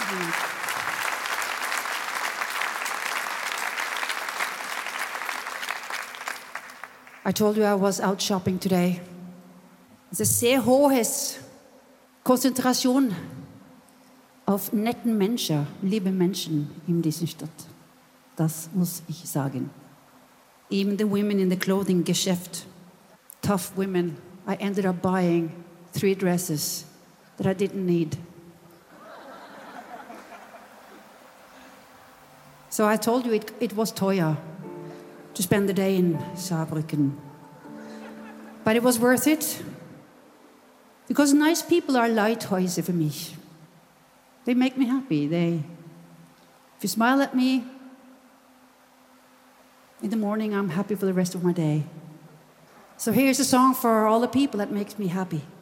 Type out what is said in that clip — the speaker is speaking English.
I told you I was out shopping today. The CHS, Konzentration auf netten Menschen, liebe Menschen in dieser Stadt. Das muss ich sagen. Even the women in the clothing Geschäft, tough women. I ended up buying 3 dresses that I didn't need. So I told you it was teuer to spend the day in Saarbrücken. But it was worth it. Because nice people are Lighthäuser für mich. They make me happy. If you smile at me in the morning, I'm happy for the rest of my day. So here's a song for all the people that makes me happy.